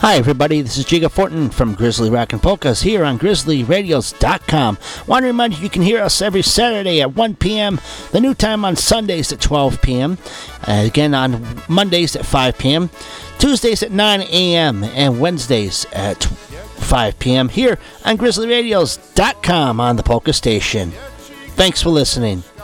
Hi everybody, this is Jiga Fortin from Grizzly Rockin' Polkas here on GrizzlyRadios.com. Want to remind you can hear us every Saturday at 1 p.m., the new time on Sundays at 12 p.m., again on Mondays at 5 p.m., Tuesdays at 9 a.m., and Wednesdays at 5 p.m. here on GrizzlyRadios.com on the Polka Station. Thanks for listening.